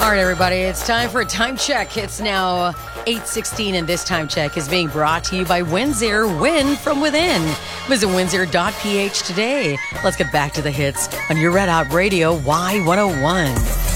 All right, everybody, it's time for a time check. It's now 8:16, and this time check is being brought to you by Windsor. Win from within. Visit windsor.ph today. Let's get back to the hits on your Red Hot Radio Y101.